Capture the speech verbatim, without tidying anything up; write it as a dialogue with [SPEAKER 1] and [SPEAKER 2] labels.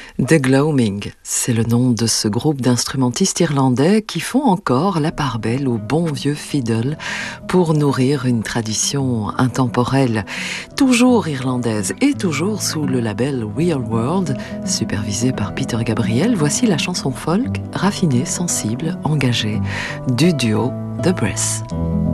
[SPEAKER 1] The Gloaming, c'est le nom de ce groupe d'instrumentistes irlandais qui font encore la part belle au bon vieux fiddle pour nourrir une tradition intemporelle, toujours irlandaise et toujours sous le label Real World, supervisé par Peter Gabriel. Voici la chanson folk, raffinée, sensible, engagée, du duo The Breath.